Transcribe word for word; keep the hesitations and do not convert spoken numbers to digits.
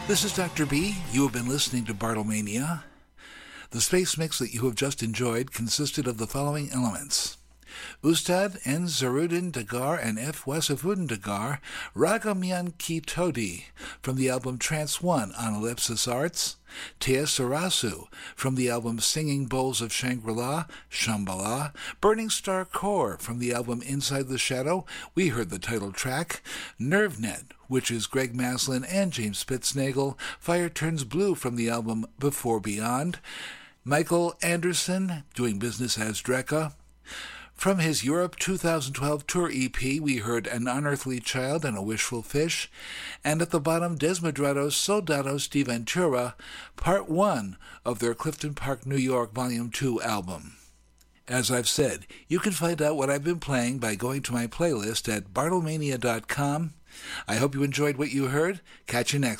This is Doctor B. You have been listening to Bartlemania. The space mix that you have just enjoyed consisted of the following elements: Ustad N. Zarudin Dagar and F. Wasafudin Dagar, Ragamian Ki Todi, from the album Trance one on Ellipsis Arts, Tea Sarasu, from the album Singing Bowls of Shangri-La, Shambhala, Burning Star Core, from the album Inside the Shadow, we heard the title track, NerveNet, which is Greg Maslin and James Spitznagel, Fire Turns Blue, from the album Before Beyond, Michael Anderson, doing business as Drekka. From his Europe two thousand twelve tour E P, we heard An Unearthly Child and A Wishful Fish, and at the bottom, Desmodrados Soldados de Ventura, Part one of their Clifton Park, New York, Volume two album. As I've said, you can find out what I've been playing by going to my playlist at bartlemania dot com. I hope you enjoyed what you heard. Catch you next